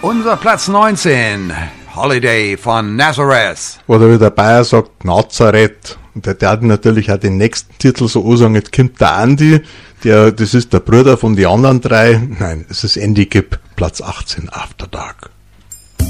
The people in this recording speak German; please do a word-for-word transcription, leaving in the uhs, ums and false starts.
Unser Platz neunzehn, Holiday von Nazareth. Oder wie der Bayer sagt, Nazareth. Und der hat natürlich auch den nächsten Titel so ansagen, jetzt kommt der Andi, der, das ist der Bruder von den anderen drei. Nein, es ist Andy Gibb, Platz achtzehn, After Dark.